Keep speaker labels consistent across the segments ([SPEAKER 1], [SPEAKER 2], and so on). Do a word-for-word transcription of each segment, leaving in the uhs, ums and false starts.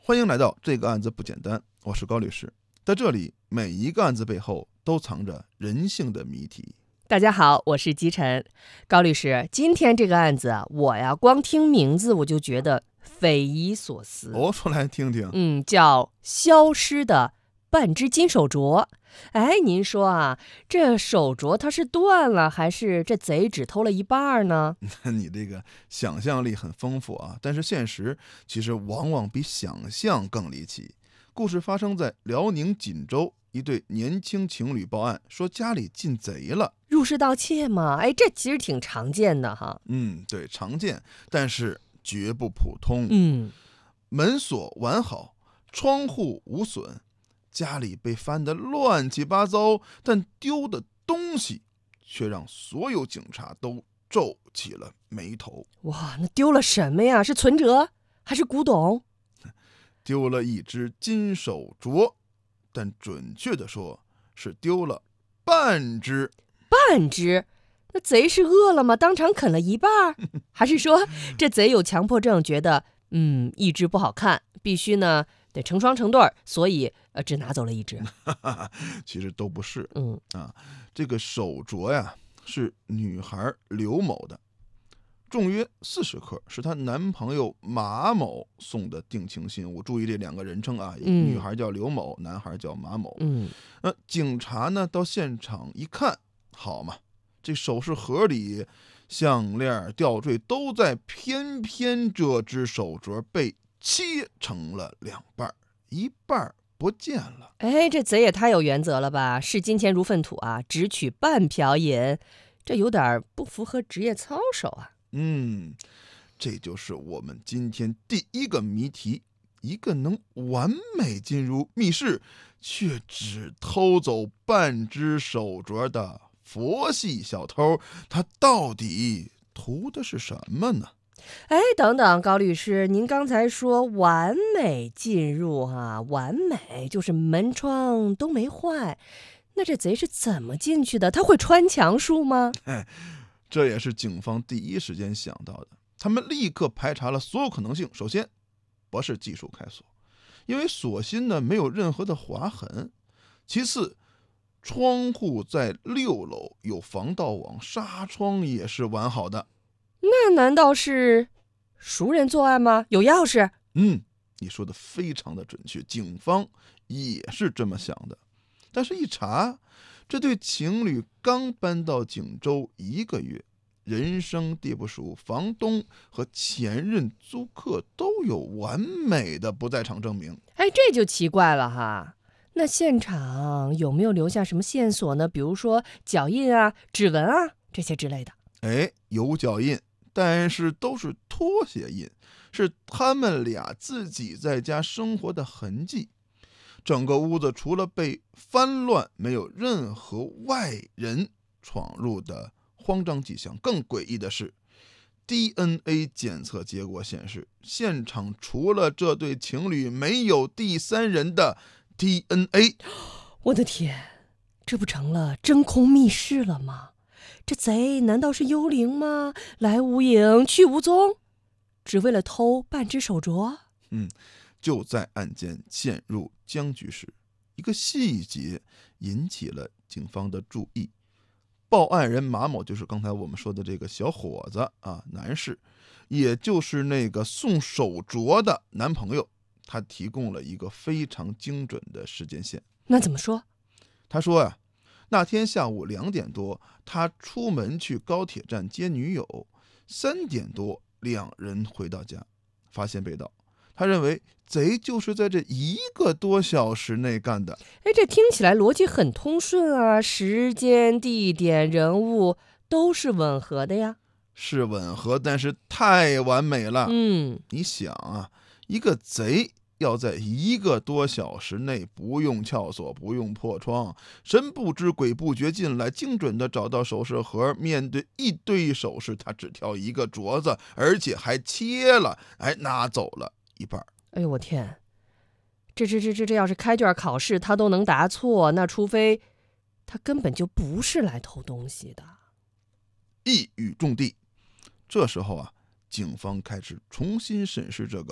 [SPEAKER 1] 欢迎来到这个案子不简单，我是高律师。在这里，每一个案子背后都藏着人性的谜题。
[SPEAKER 2] 大家好，我是姬晨。高律师，今天这个案子啊，我呀光听名字我就觉得匪夷所思。
[SPEAKER 1] 哦，说来听听。
[SPEAKER 2] 嗯，叫消失的半只金手镯。哎，您说啊，这手镯它是断了，还是这贼只偷了一半呢？
[SPEAKER 1] 你这个想象力很丰富啊，但是现实其实往往比想象更离奇。故事发生在辽宁锦州，一对年轻情侣报案说家里进贼了。
[SPEAKER 2] 入室盗窃嘛，哎，这其实挺常见的哈。
[SPEAKER 1] 嗯，对，常见，但是绝不普通。
[SPEAKER 2] 嗯，
[SPEAKER 1] 门锁完好，窗户无损，家里被翻得乱七八糟，但丢的东西却让所有警察都皱起了眉头。
[SPEAKER 2] 哇，那丢了什么呀？是存折还是古董？
[SPEAKER 1] 丢了一只金手镯，但准确的说是丢了半只。
[SPEAKER 2] 半只？那贼是饿了吗？当场啃了一半？还是说这贼有强迫症，觉得嗯一只不好看，必须呢得成双成对，所以呃只拿走了一只？
[SPEAKER 1] 其实都不是。
[SPEAKER 2] 嗯
[SPEAKER 1] 啊，这个手镯呀是女孩刘某的，重约四十克，是她男朋友马某送的定情信物。注意这两个人称啊，
[SPEAKER 2] 嗯
[SPEAKER 1] 女孩叫刘某，男孩叫马某。
[SPEAKER 2] 嗯，
[SPEAKER 1] 那警察呢到现场一看，好嘛，这首饰盒里项链、吊坠都在，偏偏这只手镯被切成了两半，一半不见了。
[SPEAKER 2] 哎，这贼也太有原则了吧！视金钱如粪土啊，只取半瓢饮，这有点不符合职业操守啊。
[SPEAKER 1] 嗯，这就是我们今天第一个谜题。一个能完美进入密室，却只偷走半只手镯的佛系小偷，他到底图的是什么呢？
[SPEAKER 2] 哎，等等，高律师，您刚才说完美进入啊，完美就是门窗都没坏，那这贼是怎么进去的？他会穿墙术吗？
[SPEAKER 1] 哎，这也是警方第一时间想到的。他们立刻排查了所有可能性。首先，不是技术开锁，因为锁芯呢没有任何的划痕。其次，窗户在六楼，有防盗网，纱窗也是完好的。
[SPEAKER 2] 那难道是熟人作案吗？有钥匙？
[SPEAKER 1] 嗯，你说的非常的准确，警方也是这么想的。但是一查，这对情侣刚搬到锦州一个月，人生地不熟，房东和前任租客都有完美的不在场证明。
[SPEAKER 2] 哎，这就奇怪了哈。那现场有没有留下什么线索呢？比如说脚印啊、指纹啊这些之类的。
[SPEAKER 1] 哎，有脚印，但是都是拖鞋印，是他们俩自己在家生活的痕迹。整个屋子除了被翻乱，没有任何外人闯入的慌张迹象。更诡异的是， D N A 检测结果显示，现场除了这对情侣，没有第三人的 D N A。
[SPEAKER 2] 我的天，这不成了真空密室了吗？这贼难道是幽灵吗？来无影去无踪，只为了偷半只手镯？
[SPEAKER 1] 嗯，就在案件陷入僵局时，一个细节引起了警方的注意。报案人马某就是刚才我们说的这个小伙子啊，男士，也就是那个送手镯的男朋友。他提供了一个非常精准的时间线。
[SPEAKER 2] 那怎么说？
[SPEAKER 1] 他说呀、啊，那天下午两点多，他出门去高铁站接女友，三点多两人回到家，发现被盗。他认为贼就是在这一个多小时内干的。
[SPEAKER 2] 哎，这听起来逻辑很通顺啊，时间、地点、人物都是吻合的呀。
[SPEAKER 1] 是吻合，但是太完美了。
[SPEAKER 2] 嗯，
[SPEAKER 1] 你想啊，一个贼要在一个多小时内不用撬锁，不用破窗，神不知鬼不觉进来，精准的找到首饰盒，面对一堆首饰，他只挑一个镯子，而且还切了，哎，拿走了一半。
[SPEAKER 2] 哎呦我天，这这这这这要是开卷考试他都能答错，那除非他根本就不是来偷东西的。
[SPEAKER 1] 一语中的。这时候啊，警方开始重新审视这个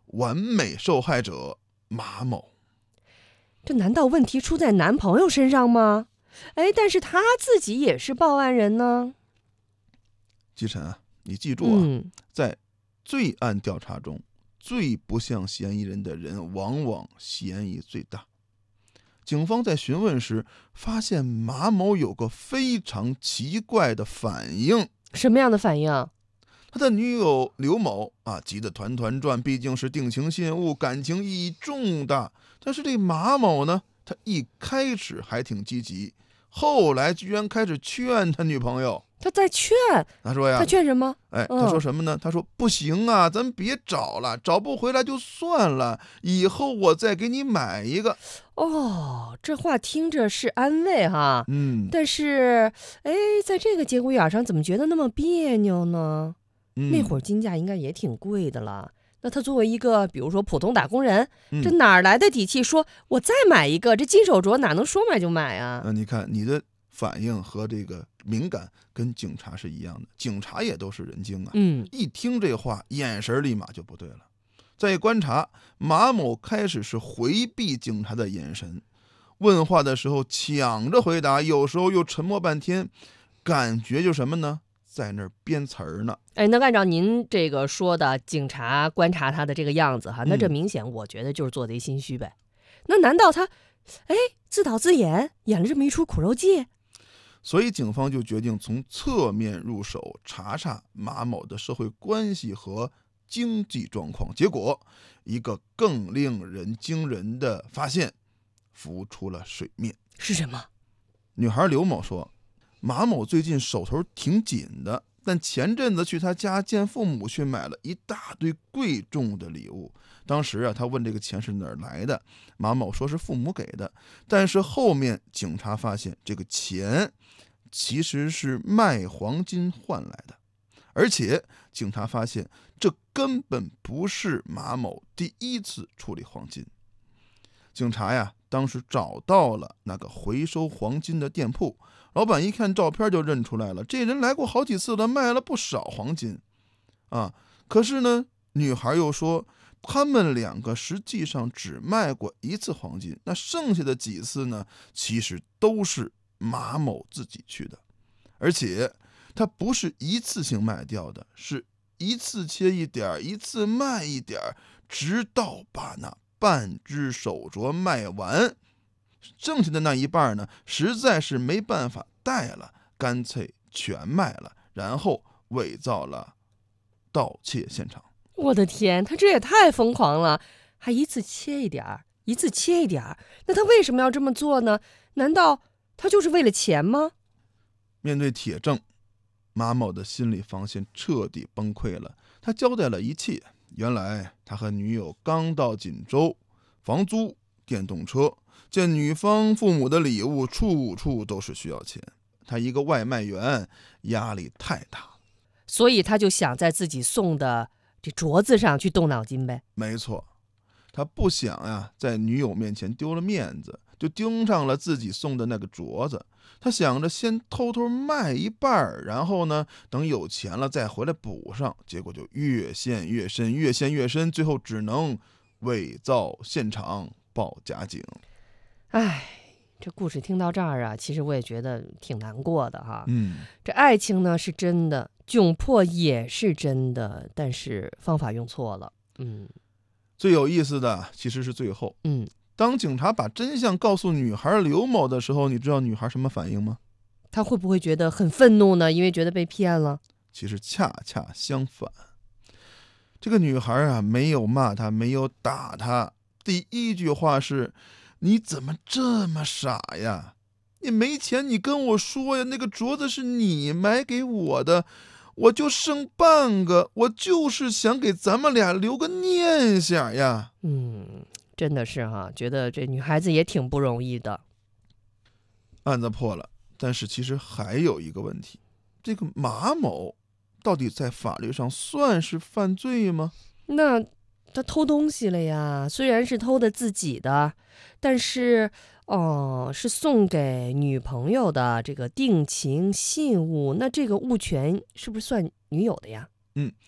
[SPEAKER 1] 完美受害者马某。
[SPEAKER 2] 这难道问题出在男朋友身上吗？哎，但是他自己也是报案人呢。
[SPEAKER 1] 季晨啊，你记住啊，
[SPEAKER 2] 嗯，
[SPEAKER 1] 在罪案调查中，最不像嫌疑人的人，往往嫌疑最大。警方在询问时，发现马某有个非常奇怪的反应。
[SPEAKER 2] 什么样的反应？
[SPEAKER 1] 他的女友刘某啊，急得团团转，毕竟是定情信物，感情意义重大。但是这马某呢，他一开始还挺积极，后来居然开始劝他女朋友。
[SPEAKER 2] 他在劝，
[SPEAKER 1] 他说呀，
[SPEAKER 2] 他劝什么？
[SPEAKER 1] 哎，
[SPEAKER 2] 嗯
[SPEAKER 1] 他说什么呢？他说不行啊，咱别找了，找不回来就算了，以后我再给你买一个。
[SPEAKER 2] 哦，这话听着是安慰哈，
[SPEAKER 1] 嗯
[SPEAKER 2] 但是，哎，在这个节骨眼上，怎么觉得那么别扭呢？
[SPEAKER 1] 嗯，
[SPEAKER 2] 那会儿金价应该也挺贵的了。那他作为一个，比如说普通打工人，
[SPEAKER 1] 嗯
[SPEAKER 2] 这哪儿来的底气说我再买一个？这金手镯哪能说买就买啊？
[SPEAKER 1] 那、你看你的反应和这个敏感跟警察是一样的，警察也都是人精啊。
[SPEAKER 2] 嗯，
[SPEAKER 1] 一听这话，眼神立马就不对了。再一观察，马某开始是回避警察的眼神，问话的时候抢着回答，有时候又沉默半天，感觉就什么呢？在那儿编词儿呢。
[SPEAKER 2] 哎，那按照您这个说的，警察观察他的这个样子哈，那这
[SPEAKER 1] 嗯
[SPEAKER 2] 明显我觉得就是做贼心虚呗。那难道他，哎，自导自演演了这么一出苦肉计？
[SPEAKER 1] 所以警方就决定从侧面入手，查查马某的社会关系和经济状况。结果，一个更令人惊人的发现浮出了水面。
[SPEAKER 2] 是什么？
[SPEAKER 1] 女孩刘某说，马某最近手头挺紧的，但前阵子去他家见父母，却买了一大堆贵重的礼物。当时啊，他问这个钱是哪儿来的，马某说是父母给的，但是后面警察发现这个钱其实是卖黄金换来的，而且警察发现这根本不是马某第一次处理黄金。警察呀，当时找到了那个回收黄金的店铺，老板一看照片就认出来了，这人来过好几次了，卖了不少黄金啊。可是呢，女孩又说他们两个实际上只卖过一次黄金，那剩下的几次呢，其实都是马某自己去的，而且他不是一次性卖掉的，是一次切一点，一次卖一点，直到把那半只手镯卖完，剩下的那一半呢，实在是没办法戴了，干脆全卖了，然后伪造了盗窃现场。
[SPEAKER 2] 我的天，他这也太疯狂了，还一次切一点儿，一次切一点儿。那他为什么要这么做呢？难道他就是为了钱吗？
[SPEAKER 1] 面对铁证，马某的心理防线彻底崩溃了。他交代了一切，原来他和女友刚到锦州，房租、电动车，见女方父母的礼物处处都是需要钱，他一个外卖员压力太大了。
[SPEAKER 2] 所以他就想在自己送的这镯子上去动脑筋呗。
[SPEAKER 1] 没错，他不想呀在女友面前丢了面子，就盯上了自己送的那个镯子。他想着先偷偷卖一半，然后呢，等有钱了再回来补上。结果就越陷越深，越陷越深，最后只能伪造现场报假警。
[SPEAKER 2] 唉，这故事听到这儿啊，其实我也觉得挺难过的哈。
[SPEAKER 1] 嗯，
[SPEAKER 2] 这爱情呢是真的，窘迫也是真的，但是方法用错了。嗯
[SPEAKER 1] 最有意思的其实是最后，
[SPEAKER 2] 嗯，
[SPEAKER 1] 当警察把真相告诉女孩刘某的时候，你知道女孩什么反应吗？
[SPEAKER 2] 他会不会觉得很愤怒呢？因为觉得被骗了。
[SPEAKER 1] 其实恰恰相反，这个女孩啊，没有骂他，没有打他，第一句话是：你怎么这么傻呀？你没钱，你跟我说呀，那个镯子是你买给我的，我就剩半个，我就是想给咱们俩留个念想呀。
[SPEAKER 2] 嗯，真的是哈，觉得这女孩子也挺不容易的。
[SPEAKER 1] 案子破了，但是其实还有一个问题，这个马某到底在法律上算是犯罪吗？
[SPEAKER 2] 那他偷东西了呀，虽然是偷的自己的，但是哦，是送给女朋友的这个定情信物，那这个物权是不是算女友的呀？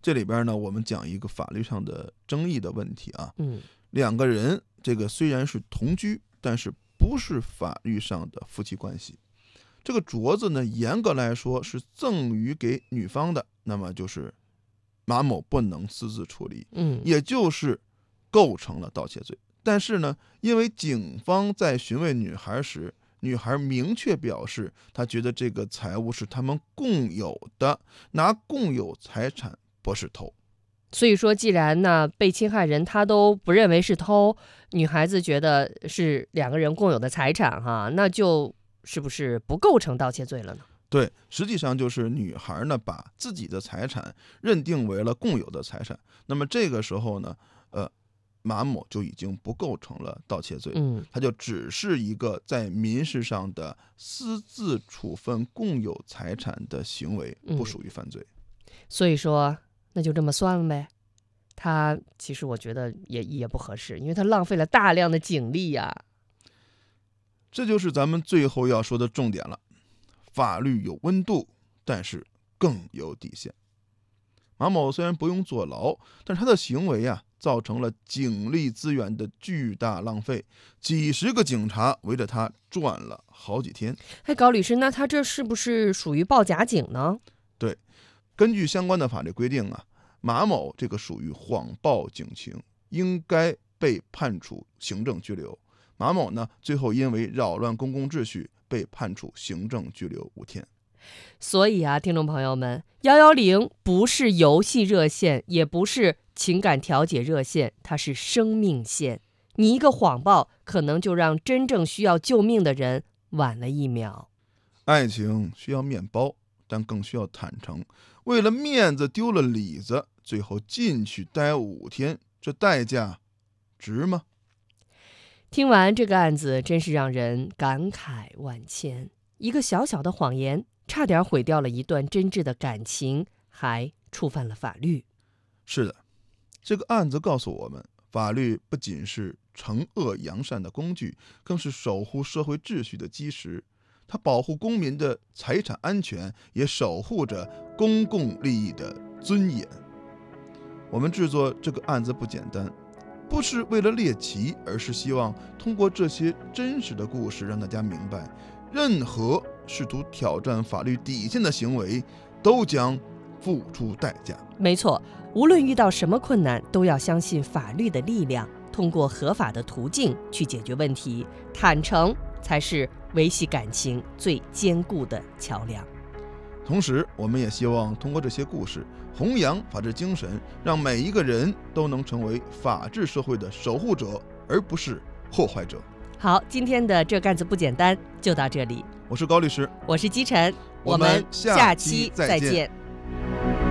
[SPEAKER 1] 这里边呢，我们讲一个法律上的争议的问题啊。
[SPEAKER 2] 嗯，
[SPEAKER 1] 两个人这个虽然是同居，但是不是法律上的夫妻关系。这个镯子呢，严格来说是赠予给女方的，那么就是马某不能私自处理，
[SPEAKER 2] 嗯，
[SPEAKER 1] 也就是构成了盗窃罪。但是呢，因为警方在询问女孩时，女孩明确表示她觉得这个财物是他们共有的，拿共有财产不是偷。
[SPEAKER 2] 所以说，既然呢被侵害人他都不认为是偷，女孩子觉得是两个人共有的财产哈，那就是不是不构成盗窃罪了呢？
[SPEAKER 1] 对，实际上就是女孩呢把自己的财产认定为了共有的财产，那么这个时候呢，呃，马某就已经不构成了盗窃罪，
[SPEAKER 2] 嗯，
[SPEAKER 1] 他就只是一个在民事上的私自处分共有财产的行为，不属于犯罪。
[SPEAKER 2] 所以说那就这么算了呗。他其实我觉得也也不合适，因为他浪费了大量的警力呀、啊。
[SPEAKER 1] 这就是咱们最后要说的重点了。法律有温度，但是更有底线。马某虽然不用坐牢，但是他的行为啊，造成了警力资源的巨大浪费，几十个警察围着他转了好几天。
[SPEAKER 2] 哎，高律师，那他这是不是属于报假警呢？
[SPEAKER 1] 对，根据相关的法律规定啊，马某这个属于谎报警情，应该被判处行政拘留。马某呢，最后因为扰乱公共秩序被判处行政拘留五天。
[SPEAKER 2] 所以啊，听众朋友们，一一零不是游戏热线，也不是情感调解热线，它是生命线。你一个谎报，可能就让真正需要救命的人晚了一秒。
[SPEAKER 1] 爱情需要面包，但更需要坦诚。为了面子丢了里子，最后进去待五天，这代价值吗？
[SPEAKER 2] 听完这个案子，真是让人感慨万千。一个小小的谎言，差点毁掉了一段真挚的感情，还触犯了法律。
[SPEAKER 1] 是的，这个案子告诉我们，法律不仅是惩恶扬善的工具，更是守护社会秩序的基石。它保护公民的财产安全，也守护着公共利益的尊严。我们制作这个案子不简单，不是为了猎奇，而是希望通过这些真实的故事，让大家明白，任何试图挑战法律底线的行为，都将付出代价。
[SPEAKER 2] 没错，无论遇到什么困难，都要相信法律的力量，通过合法的途径去解决问题。坦诚才是维系感情最坚固的桥梁。
[SPEAKER 1] 同时，我们也希望通过这些故事，弘扬法治精神，让每一个人都能成为法治社会的守护者，而不是破坏者。
[SPEAKER 2] 好，今天的这案子不简单就到这里。
[SPEAKER 1] 我是高律师，
[SPEAKER 2] 我是姬晨，
[SPEAKER 1] 我们下期再见。